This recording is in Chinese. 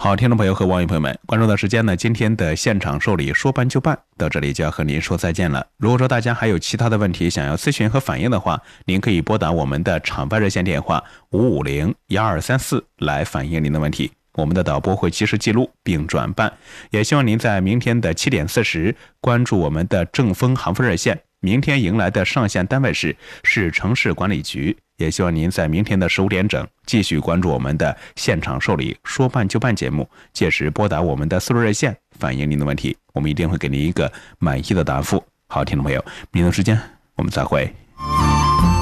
好，听众朋友和网友朋友们，关注的时间呢，今天的现场受理说办就办到这里就要和您说再见了。如果说大家还有其他的问题想要咨询和反映的话，您可以拨打我们的场外热线电话550-1234来反映您的问题，我们的导播会及时记录并转办。也希望您在明天的7点40关注我们的正风航风热线，明天迎来的上线单位是市城市管理局。也希望您在明天的15点整继续关注我们的现场受理说办就办节目，届时拨打我们的4路热线反映您的问题，我们一定会给您一个满意的答复。好，听众朋友，明天时间我们再会。